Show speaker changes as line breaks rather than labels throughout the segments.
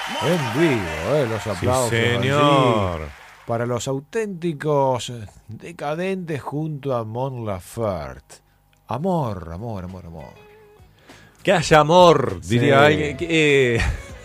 En vivo, los aplausos.
Sí, señor.
Allí para los auténticos decadentes junto a Mon Laferte. Amor, amor, amor, amor.
Que haya amor, diría
Sí.
alguien.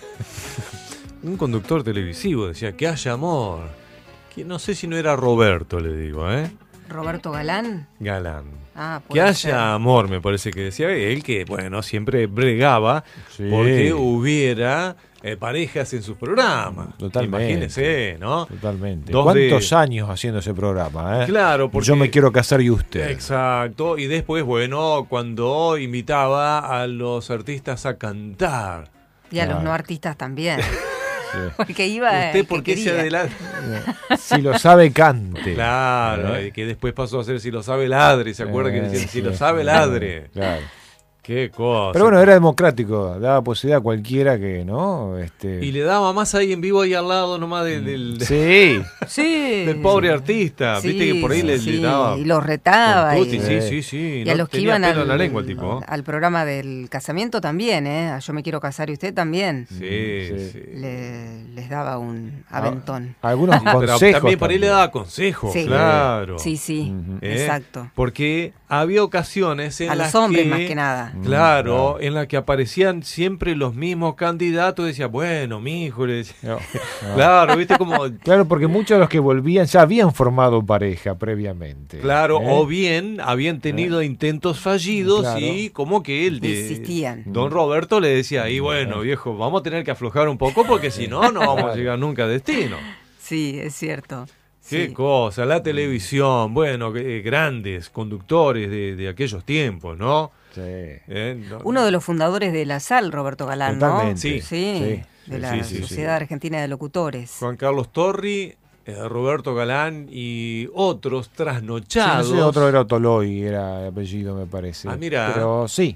Un conductor televisivo decía que haya amor. Que no sé si no era Roberto, le digo,
¿Roberto Galán?
Galán.
Ah,
Que
puede
haya
ser.
amor, me parece que decía él, que bueno, siempre bregaba
Sí.
porque hubiera parejas en sus programas.
Totalmente.
Imagínense, ¿no?
Totalmente.
Dos
¿Cuántos
de-
años haciendo ese programa?
Claro, porque...
Yo me quiero casar y usted.
Exacto, y después, bueno, cuando invitaba a los artistas a cantar.
Y a los
Claro.
no artistas también.
Sí.
Porque iba
¿Usted
el
por
que
qué se
quería.
adelanta?
Si lo sabe, cante.
Claro, y que después pasó a ser Si lo sabe ladre, ¿se acuerda que decían Si lo sabe ladre?
Claro.
Qué cosa.
Pero bueno, era democrático, daba posibilidad a cualquiera que, ¿no?
Y le daba más ahí en vivo, ahí al lado nomás
Sí.
Sí.
del pobre artista.
Sí,
Viste que por ahí le
sí,
daba.
y los retaba.
con tutti,
Y,
sí.
y a
No
los que
tenía
iban
pelo en la lengua el tipo.
al programa del casamiento también, A Yo me quiero casar y usted también.
Sí.
Les daba un aventón.
Algunos
Pero
consejos.
también por ahí le daba consejos,
Sí.
claro.
Sí, sí,
Ujú.
exacto.
Porque había ocasiones en
A
las
los hombres
que,
más que nada.
Claro, en la que aparecían siempre los mismos candidatos y decía, bueno, mi hijo, le decía.
No.
Claro, viste como,
Claro, porque muchos de los que volvían ya habían formado pareja previamente.
claro, o bien habían tenido intentos fallidos
Claro.
y como que él
Desistían.
Don Roberto le decía, y bueno, viejo, vamos a tener que aflojar un poco porque si no, no vamos a llegar nunca a destino.
Sí, es cierto.
Qué
Sí.
cosa, la televisión, bueno, grandes conductores de aquellos tiempos, ¿no?
Sí.
No-
Uno de los fundadores de la SAL, Roberto Galán,
Totalmente.
¿no?
Sí.
Sí, de la
sí, sí.
Sociedad Argentina de Locutores.
Juan Carlos Torri, Roberto Galán y otros
Sí, no
trasnochados.
sé, otro era Toloy, era el apellido, me parece.
Ah, mira.
Pero sí.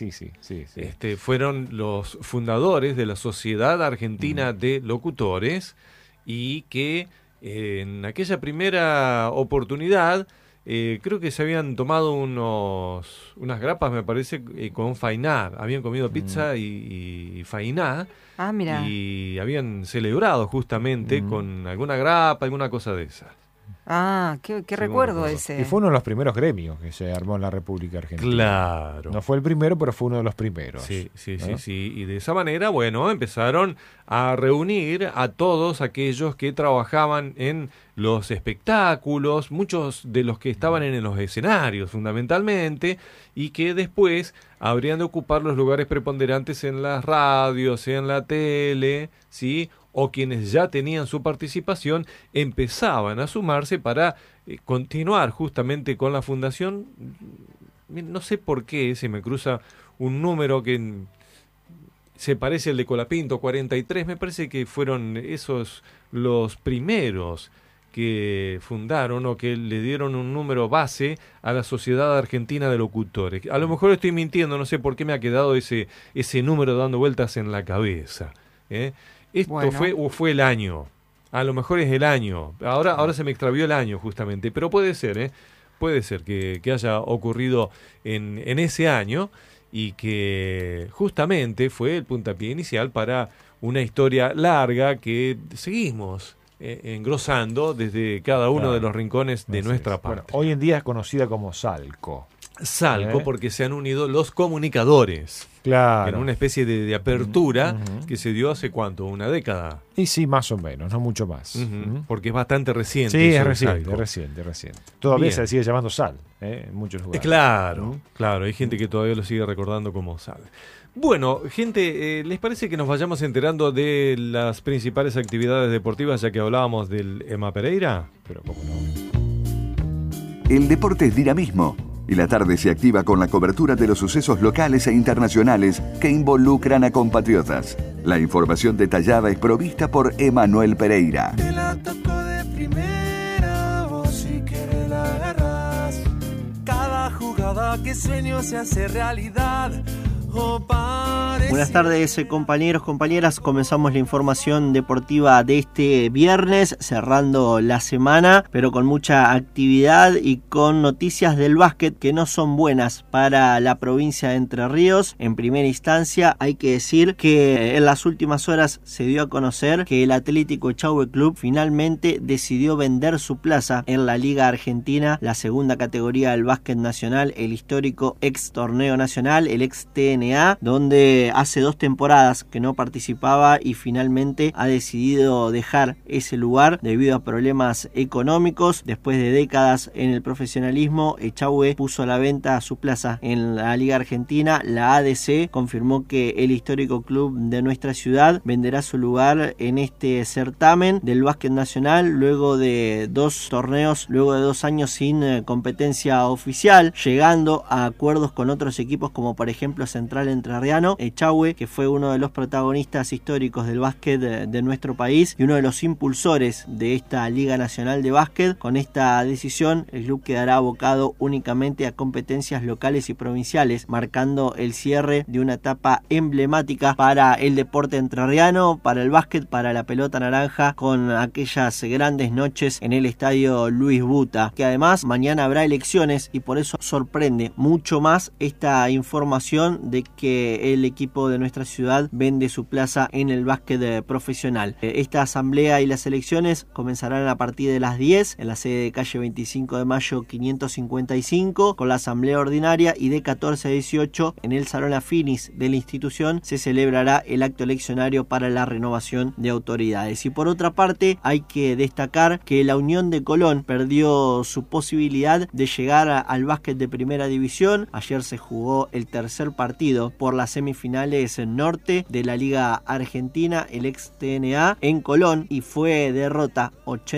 Fueron los fundadores de la Sociedad Argentina de Locutores y que en aquella primera oportunidad creo que se habían tomado unas grapas, me parece, con fainá. Habían comido pizza y fainá
Ah, mira.
y habían celebrado justamente con alguna grapa, alguna cosa de esas.
Ah, qué
Sí,
recuerdo
bueno,
ese.
Y fue uno de los primeros gremios que se armó en la República Argentina.
Claro.
No fue el primero, pero fue uno de los primeros.
Sí.
¿no?
Y de esa manera, bueno, empezaron a reunir a todos aquellos que trabajaban en los espectáculos, muchos de los que estaban en los escenarios fundamentalmente, y que después habrían de ocupar los lugares preponderantes en las radios, en la tele, ¿sí? O quienes ya tenían su participación empezaban a sumarse para continuar justamente con la fundación. No sé por qué se me cruza un número que se parece al de Colapinto, 43, me parece que fueron esos los primeros que fundaron o que le dieron un número base a la Sociedad Argentina de Locutores. A lo mejor estoy mintiendo, no sé por qué me ha quedado ese número dando vueltas en la cabeza. Esto
Bueno.
fue el año. A lo mejor es el año. Ahora se me extravió el año justamente, pero puede ser, puede ser que haya ocurrido en ese año y que justamente fue el puntapié inicial para una historia larga que seguimos engrosando desde cada uno de los rincones de nuestra parte.
Bueno, hoy en día es conocida como Salco.
Salco, porque se han unido los comunicadores.
Claro.
En una especie de apertura que se dio hace ¿cuánto? ¿Una década?
Y sí, más o menos, no mucho más.
Porque es bastante reciente.
Sí,
eso
es
de
reciente.
Salco.
Todavía
Bien.
se sigue llamando Sal, en muchos lugares.
Claro, hay gente que todavía lo sigue recordando como Sal. Bueno, gente, ¿les parece que nos vayamos enterando de las principales actividades deportivas ya que hablábamos del Emma Pereira?
Pero cómo no.
El deporte es dinamismo y la tarde se activa con la cobertura de los sucesos locales e internacionales que involucran a compatriotas. La información detallada es provista por Emanuel Pereira.
Te la toco de primera, vos si querés la agarrás. Cada jugada que sueño se hace realidad.
Buenas tardes, compañeros, compañeras. Comenzamos la información deportiva de este viernes, cerrando la semana, pero con mucha actividad y con noticias del básquet que no son buenas para la provincia de Entre Ríos. En primera instancia, hay que decir que en las últimas horas se dio a conocer que el Atlético Echagüe Club finalmente decidió vender su plaza en la Liga Argentina, la segunda categoría del básquet nacional, el histórico ex torneo nacional, el ex TNA, donde hace 2 temporadas que no participaba y finalmente ha decidido dejar ese lugar debido a problemas económicos. Después de décadas en el profesionalismo, Echagüe puso a la venta su plaza en la Liga Argentina. La ADC confirmó que el histórico club de nuestra ciudad venderá su lugar en este certamen del básquet nacional luego de 2 torneos, luego de 2 años sin competencia oficial, llegando a acuerdos con otros equipos como por ejemplo Central Entrerriano. Echagüe, que fue uno de los protagonistas históricos del básquet de nuestro país y uno de los impulsores de esta Liga Nacional de Básquet. Con esta decisión, el club quedará abocado únicamente a competencias locales y provinciales, marcando el cierre de una etapa emblemática para el deporte entrerriano, para el básquet, para la pelota naranja, con aquellas grandes noches en el estadio Luis Buta, que además mañana habrá elecciones y por eso sorprende mucho más esta información de que el equipo de nuestra ciudad vende su plaza en el básquet profesional. Esta asamblea y las elecciones comenzarán a partir de las 10 en la sede de calle 25 de mayo 555 con la asamblea ordinaria, y de 14 a 18 en el salón Afinis de la institución se celebrará el acto eleccionario para la renovación de autoridades. Y por otra parte, hay que destacar que la Unión de Colón perdió su posibilidad de llegar al básquet de primera división. Ayer se jugó el tercer partido por las semifinales norte de la Liga Argentina, el ex TNA, en Colón, y fue derrota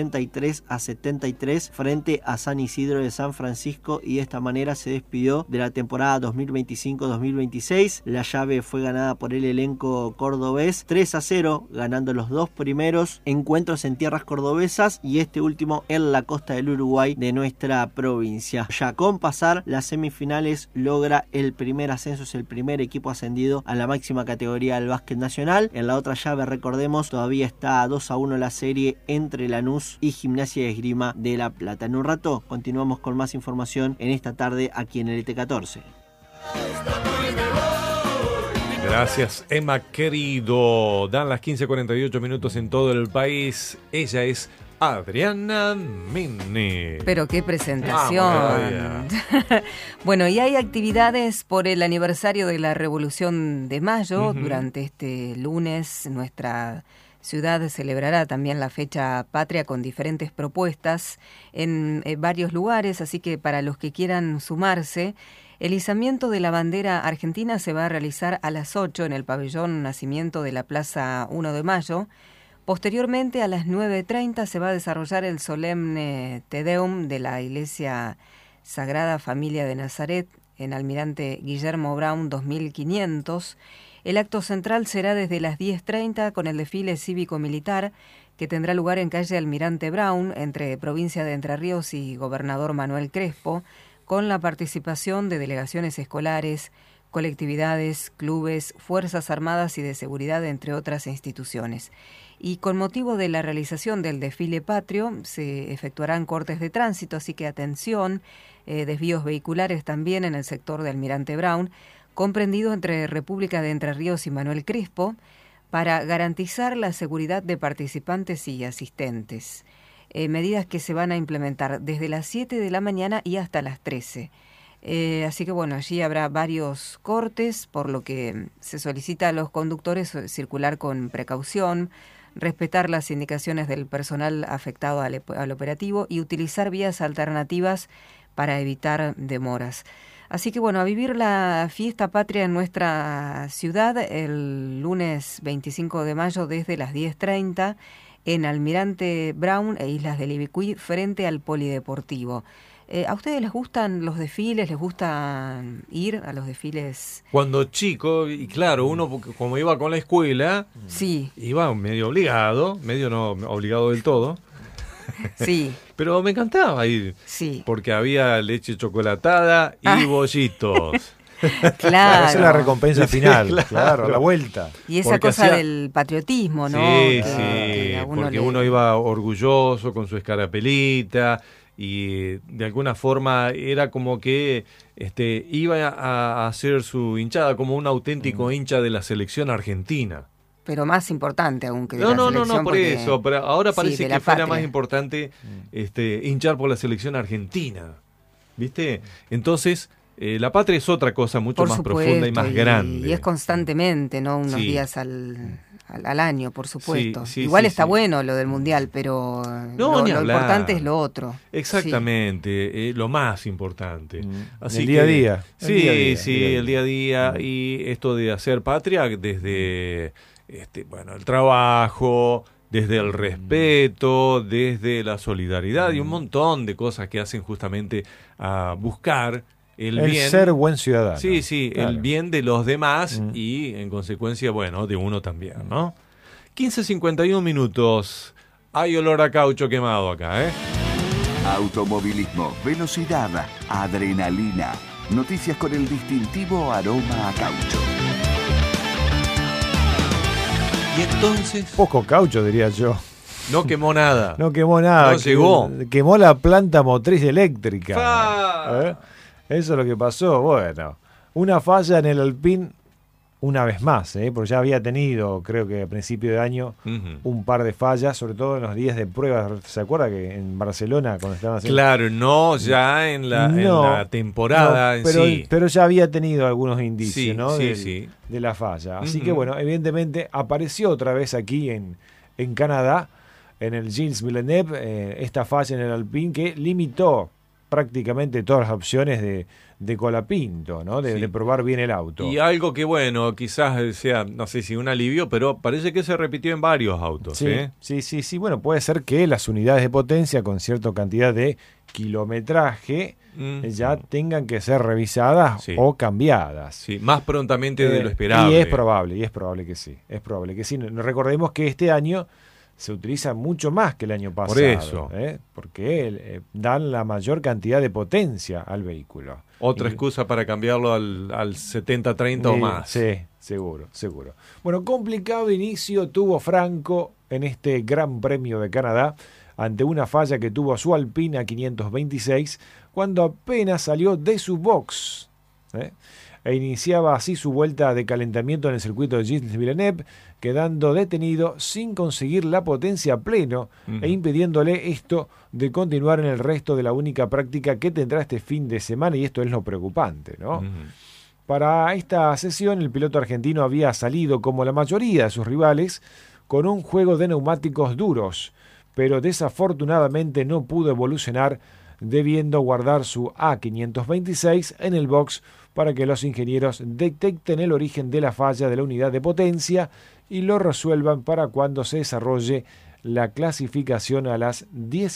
83-73 frente a San Isidro de San Francisco, y de esta manera se despidió de la temporada 2025-2026. La llave fue ganada por el elenco cordobés 3-0, ganando los 2 primeros encuentros en tierras cordobesas y este último en la costa del Uruguay de nuestra provincia. Ya con pasar las semifinales logra el primer ascenso, es el primer equipo ascendido a la máxima categoría del básquet nacional. En la otra llave, recordemos, todavía está 2-1 la serie entre Lanús y Gimnasia de Esgrima de La Plata. En un rato continuamos con más información en esta tarde aquí en el ET14.
Gracias, Emma, querido. Dan las 15:48 minutos en todo el país. Ella es Adriana Mene.
Pero qué presentación. Bueno, y hay actividades por el aniversario de la Revolución de Mayo. Durante este lunes nuestra ciudad celebrará también la fecha patria con diferentes propuestas en varios lugares, así que para los que quieran sumarse, el izamiento de la bandera argentina se va a realizar a las 8 en el pabellón Nacimiento de la Plaza 1 de Mayo. Posteriormente, a las 9:30 se va a desarrollar el solemne Te Deum de la Iglesia Sagrada Familia de Nazaret en Almirante Guillermo Brown 2500. El acto central será desde las 10:30 con el desfile cívico-militar que tendrá lugar en calle Almirante Brown entre provincia de Entre Ríos y Gobernador Manuel Crespo, con la participación de delegaciones escolares, colectividades, clubes, fuerzas armadas y de seguridad, entre otras instituciones. Y con motivo de la realización del desfile patrio se efectuarán cortes de tránsito, así que atención, desvíos vehiculares también en el sector de Almirante Brown, comprendido entre República de Entre Ríos y Manuel Crespo, para garantizar la seguridad de participantes y asistentes. Medidas que se van a implementar desde las 7 de la mañana y hasta las 13. Así que bueno, allí habrá varios cortes, por lo que se solicita a los conductores circular con precaución, respetar las indicaciones del personal afectado al operativo y utilizar vías alternativas para evitar demoras. Así que bueno, a vivir la fiesta patria en nuestra ciudad el lunes 25 de mayo desde las 10:30 en Almirante Brown e Islas del Ibicuí frente al Polideportivo. ¿A ustedes les gustan los desfiles? ¿Les gusta ir a los desfiles?
Cuando chico, y claro, uno como iba con la escuela,
sí,
iba medio obligado, medio no obligado del todo.
Sí.
Pero me encantaba ir,
sí,
porque había leche chocolatada y bollitos.
Claro.
Esa es la recompensa final,
claro.
claro, la vuelta.
Y esa
Porque
cosa
hacía-
del patriotismo, ¿no?
Sí,
Que a
porque
le-
uno iba orgulloso con su escarapelita y de alguna forma era como que iba a hacer su hinchada como un auténtico hincha de la selección argentina.
Pero más importante aún que de
No,
la
no,
selección,
por
porque-
eso, pero ahora
sí,
parece
de
que
la
fuera
patria.
más importante hinchar por la selección argentina. ¿Viste? Entonces, la patria es otra cosa mucho
Por
más
supuesto,
profunda y más grande.
Y es constantemente, ¿no? Unos
Sí.
días al año, por supuesto.
Sí, sí,
Igual
sí,
está
sí.
bueno lo del Mundial, pero
No, ni
lo
hablar.
importante es lo otro.
Exactamente, lo más importante. Así
El día a
que-
día.
Sí,
El día a día,
sí, el día a día. Y esto de hacer patria desde el trabajo, desde el respeto, desde la solidaridad y un montón de cosas que hacen justamente a buscar el bien.
ser buen ciudadano.
Sí, sí,
Claro.
el bien de los demás y en consecuencia, bueno, de uno también, ¿no? 15:51 minutos. Hay olor a caucho quemado acá, ¿eh?
Automovilismo, velocidad, adrenalina. Noticias con el distintivo aroma a caucho.
Y entonces
Poco caucho, diría yo.
no quemó nada.
No quemó nada.
No llegó.
Quemó la planta motriz eléctrica.
¡Fa!
Eso es lo que pasó. Bueno, una falla en el Alpine una vez más, porque ya había tenido, creo que a principio de año,
Ujú.
un par de fallas, sobre todo en los días de pruebas. ¿Se acuerda que en Barcelona, cuando estaban haciendo...
Claro, no ya en la temporada en
pero,
sí.
pero ya había tenido algunos indicios,
Sí,
¿no?
sí,
Del-
sí.
de la falla. Así
Ujú.
que bueno, evidentemente apareció otra vez aquí en Canadá, en el Gilles Villeneuve, esta falla en el Alpine que limitó prácticamente todas las opciones de Colapinto, ¿no?
Sí.
De probar bien el auto.
Y algo que bueno, quizás sea, no sé si un alivio, pero parece que se repitió en varios autos,
Sí,
¿eh?
sí. Bueno, puede ser que las unidades de potencia con cierta cantidad de kilometraje ya tengan que ser revisadas
Sí.
o cambiadas.
Sí, más prontamente de lo esperable.
Y es probable que sí. Es probable que sí. Recordemos que este año se utiliza mucho más que el año pasado.
Por eso.
Porque dan la mayor cantidad de potencia al vehículo.
Otra
Y-
excusa para cambiarlo al 70-30 o más.
Sí, seguro. Bueno, complicado inicio tuvo Franco en este Gran Premio de Canadá ante una falla que tuvo su Alpina 526 cuando apenas salió de su box. E iniciaba así su vuelta de calentamiento en el circuito de Gilles Villeneuve, quedando detenido sin conseguir la potencia a pleno e impidiéndole esto de continuar en el resto de la única práctica que tendrá este fin de semana, y esto es lo preocupante, ¿no?
Ujú.
Para esta sesión el piloto argentino había salido, como la mayoría de sus rivales, con un juego de neumáticos duros, pero desafortunadamente no pudo evolucionar, debiendo guardar su A526 en el box para que los ingenieros detecten el origen de la falla de la unidad de potencia y lo resuelvan para cuando se desarrolle la clasificación a las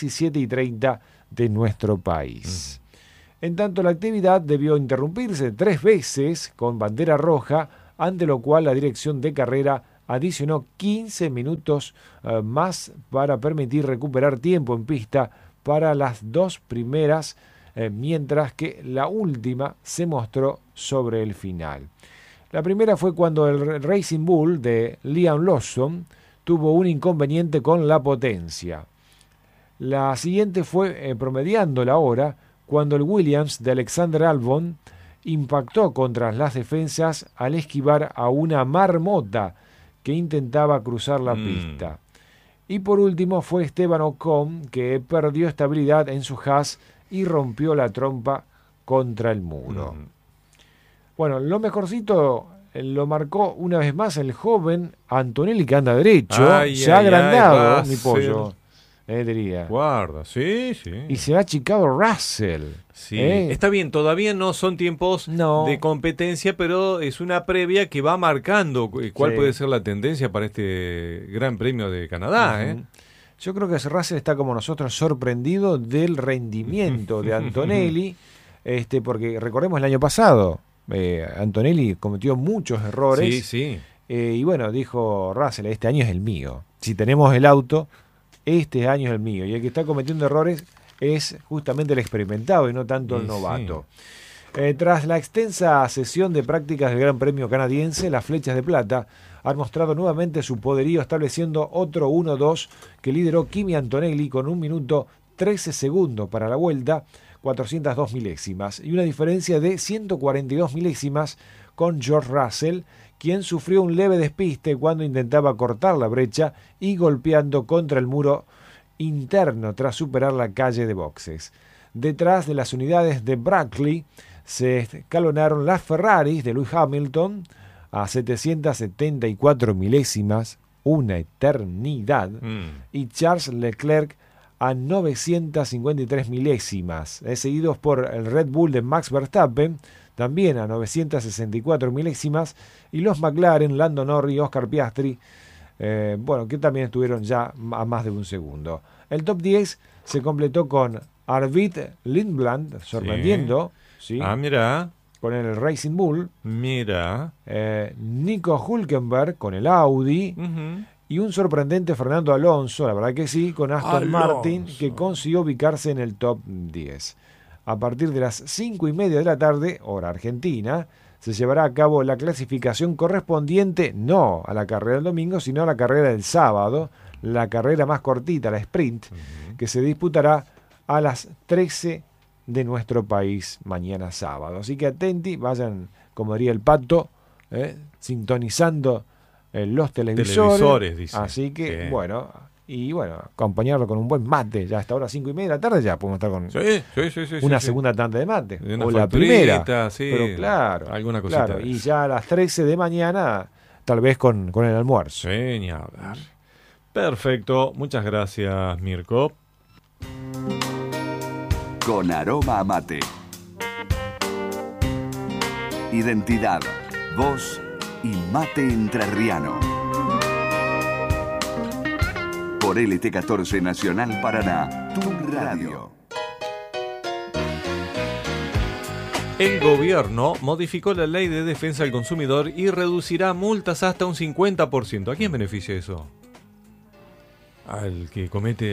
17:30 de nuestro país. En tanto, la actividad debió interrumpirse 3 veces con bandera roja, ante lo cual la dirección de carrera adicionó 15 minutos más para permitir recuperar tiempo en pista para las 2 primeras, mientras que la última se mostró sobre el final. La primera fue cuando el Racing Bull de Liam Lawson tuvo un inconveniente con la potencia. La siguiente fue promediando la hora cuando el Williams de Alexander Albon impactó contra las defensas al esquivar a una marmota que intentaba cruzar la pista. Y por último fue Esteban Ocon, que perdió estabilidad en su Haas y rompió la trompa contra el muro. Bueno, lo mejorcito lo marcó una vez más el joven Antonelli, que anda derecho, se ha agrandado, mi pollo, diría.
Guarda, sí.
Y se va achicado Russell.
Sí. Está bien, todavía no son tiempos de competencia, pero es una previa que va marcando cuál puede ser la tendencia para este Gran Premio de Canadá.
Yo creo que Russell está como nosotros sorprendido del rendimiento de Antonelli, porque recordemos el año pasado, Antonelli cometió muchos errores.
Sí.
Y bueno, dijo Russell, este año es el mío. Si tenemos el auto, este año es el mío. Y el que está cometiendo errores es justamente el experimentado y no tanto el novato. Tras la extensa sesión de prácticas del Gran Premio canadiense, las Flechas de Plata han mostrado nuevamente su poderío, estableciendo otro 1-2 que lideró Kimi Antonelli con 1 minuto 13 segundos para la vuelta, 402 milésimas, y una diferencia de 142 milésimas con George Russell, quien sufrió un leve despiste cuando intentaba cortar la brecha y golpeando contra el muro interno tras superar la calle de boxes. Detrás de las unidades de Brackley se escalonaron las Ferraris de Lewis Hamilton a 774 milésimas, una eternidad, y Charles Leclerc a 953 milésimas, seguidos por el Red Bull de Max Verstappen, también a 964 milésimas, y los McLaren, Lando Norris y Oscar Piastri, que también estuvieron ya a más de un segundo. El top 10 se completó con Arvid Lindblad, sorprendiendo, ¿sí?
Mira.
Con el Racing Bull.
Mira.
Nico Hülkenberg con el Audi. Y un sorprendente Fernando Alonso, la verdad que sí, con Aston Martin, que consiguió ubicarse en el top 10. A partir de las 5:30 de la tarde, hora argentina, se llevará a cabo la clasificación correspondiente no a la carrera del domingo, sino a la carrera del sábado, la carrera más cortita, la sprint, que se disputará a las 13 de nuestro país mañana sábado. Así que atenti, vayan, como diría el Pato, sintonizando los televisores,
dice.
Así que, acompañarlo con un buen mate. Ya hasta ahora 5:30 de la tarde ya podemos estar con una segunda tanda de mate. O la primera.
Sí,
pero claro,
alguna cosita.
Claro, y ya a las 13 de mañana, tal vez con el almuerzo.
Sí, ni hablar. Perfecto, muchas gracias, Mirko.
Con aroma a mate. Identidad, voz y mate entrerriano. Por LT14 Nacional Paraná, tu radio.
El gobierno modificó la ley de defensa del consumidor y reducirá multas hasta un 50%. ¿A quién beneficia eso? Al que comete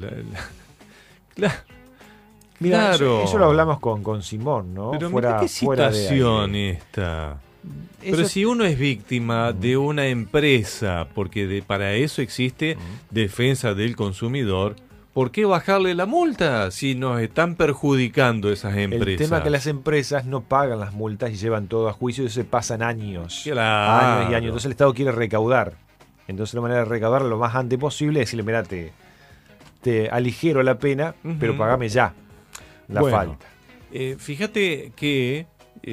Mira,
claro.
Eso lo hablamos con Simón, ¿no?
Pero mira qué situación esta. Pero si uno es víctima de una empresa, porque para eso existe defensa del consumidor, ¿por qué bajarle la multa si nos están perjudicando esas empresas?
El tema es que las empresas no pagan las multas y llevan todo a juicio y se pasan años.
Claro.
Años y años. Entonces el Estado quiere recaudar. Entonces la manera de recaudar lo más antes posible es decirle, mira, te aligero la pena, pero pagame ya la falta.
Fíjate que...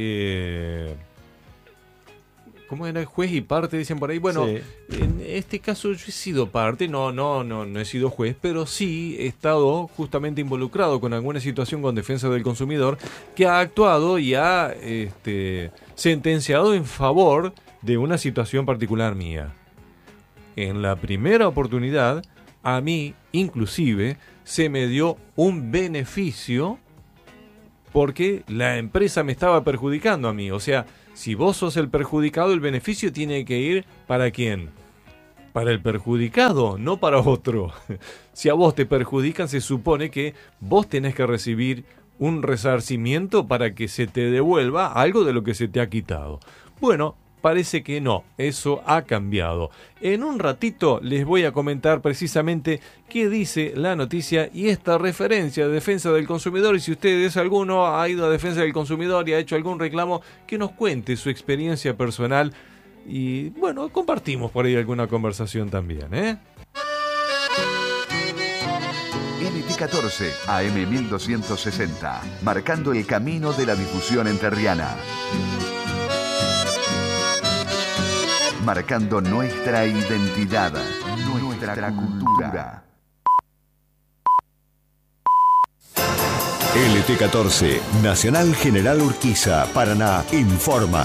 ¿cómo era? El juez y parte, dicen por ahí. Bueno, sí. En este caso yo he sido parte, no he sido juez, pero sí he estado justamente involucrado con alguna situación con defensa del consumidor que ha actuado y ha sentenciado en favor de una situación particular mía. En la primera oportunidad, a mí, inclusive, se me dio un beneficio porque la empresa me estaba perjudicando a mí. O sea, si vos sos el perjudicado, el beneficio tiene que ir ¿para quién? Para el perjudicado, no para otro. Si a vos te perjudican, se supone que vos tenés que recibir un resarcimiento para que se te devuelva algo de lo que se te ha quitado. Bueno, parece que no, eso ha cambiado. En un ratito les voy a comentar precisamente qué dice la noticia y esta referencia de defensa del consumidor. Y si ustedes, alguno ha ido a defensa del consumidor y ha hecho algún reclamo, que nos cuente su experiencia personal. Y bueno, compartimos por ahí alguna conversación también,
LT14 AM 1260, marcando el camino de la difusión entrerriana. Marcando nuestra identidad, nuestra cultura.
LT14, Nacional General Urquiza, Paraná, informa.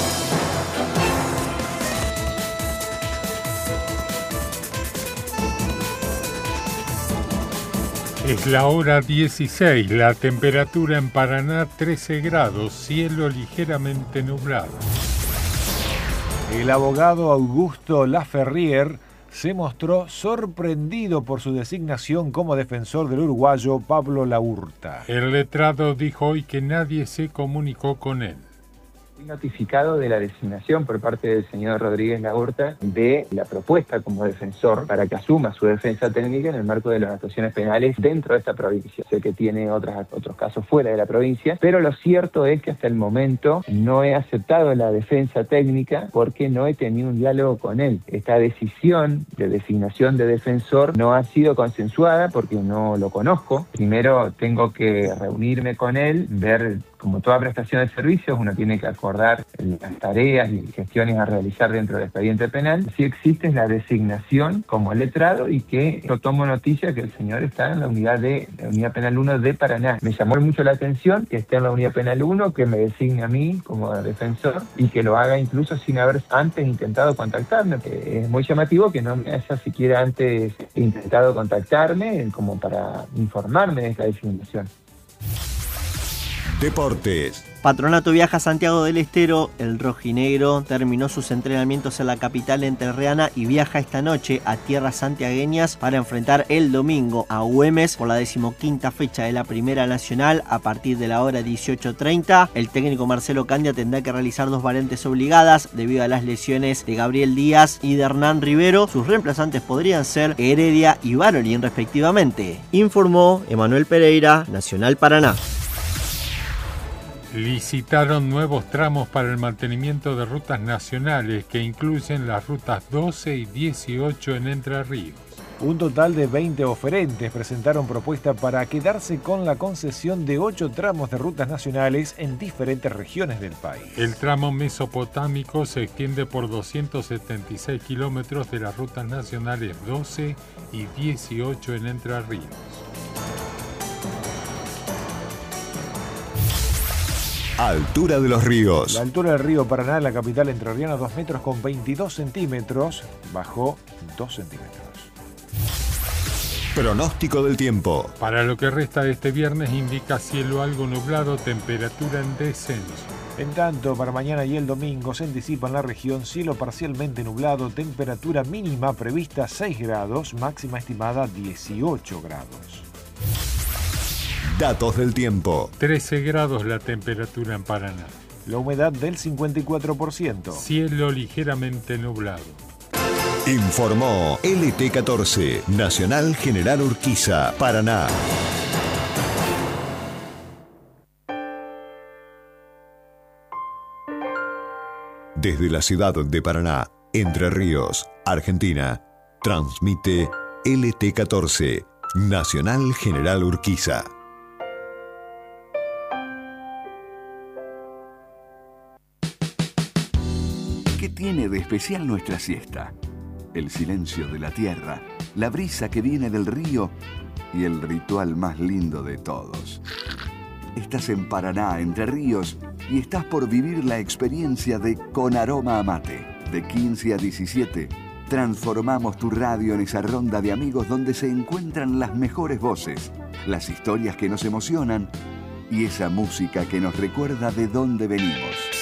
Es la hora 16, la temperatura en Paraná 13 grados, cielo ligeramente nublado.
El abogado Augusto Laferrier se mostró sorprendido por su designación como defensor del uruguayo Pablo Laurta.
El letrado dijo hoy que nadie se comunicó con él.
Notificado de la designación por parte del señor Rodríguez Laurta de la propuesta como defensor para que asuma su defensa técnica en el marco de las actuaciones penales dentro de esta provincia. Sé que tiene otros casos fuera de la provincia, pero lo cierto es que hasta el momento no he aceptado la defensa técnica porque no he tenido un diálogo con él. Esta decisión de designación de defensor no ha sido consensuada porque no lo conozco. Primero tengo que reunirme con él, ver. Como toda prestación de servicios, uno tiene que acordar las tareas y gestiones a realizar dentro del expediente penal. Si existe la designación como letrado y que yo tomo noticia que el señor está en la unidad penal 1 de Paraná. Me llamó mucho la atención que esté en la unidad penal 1, que me designe a mí como defensor y que lo haga incluso sin haber antes intentado contactarme. Es muy llamativo que no me haya siquiera antes intentado contactarme como para informarme de esta designación.
Deportes.
Patronato viaja a Santiago del Estero. El rojinegro terminó sus entrenamientos en la capital entrerriana y viaja esta noche a tierras santiagueñas para enfrentar el domingo a Güemes por la 15ª fecha de la Primera Nacional a partir de la hora 18:30. El técnico Marcelo Candia tendrá que realizar 2 variantes obligadas debido a las lesiones de Gabriel Díaz y de Hernán Rivero. Sus reemplazantes podrían ser Heredia y Barolín respectivamente. Informó Emanuel Pereira, Nacional Paraná.
Licitaron nuevos tramos para el mantenimiento de rutas nacionales que incluyen las rutas 12 y 18 en Entre Ríos.
Un total de 20 oferentes presentaron propuesta para quedarse con la concesión de 8 tramos de rutas nacionales en diferentes regiones del país.
El tramo mesopotámico se extiende por 276 kilómetros de las rutas nacionales 12 y 18 en Entre Ríos.
Altura de los ríos.
La altura del río Paraná, en la capital entrerriana, 2 metros con 22 centímetros, bajó 2 centímetros.
Pronóstico del tiempo.
Para lo que resta de este viernes indica cielo algo nublado, temperatura en descenso.
En tanto, para mañana y el domingo se anticipa en la región cielo parcialmente nublado, temperatura mínima prevista 6 grados, máxima estimada 18 grados.
Datos del tiempo.
13 grados la temperatura en Paraná.
La humedad del 54%.
Cielo ligeramente nublado.
Informó LT14, Nacional General Urquiza, Paraná. Desde la ciudad de Paraná, Entre Ríos, Argentina, transmite LT14, Nacional General Urquiza.
¿Qué tiene de especial nuestra siesta? El silencio de la tierra, la brisa que viene del río y el ritual más lindo de todos. Estás en Paraná, Entre Ríos, y estás por vivir la experiencia de Con Aroma a Mate. De 15 a 17, transformamos tu radio en esa ronda de amigos donde se encuentran las mejores voces, las historias que nos emocionan y esa música que nos recuerda de dónde venimos.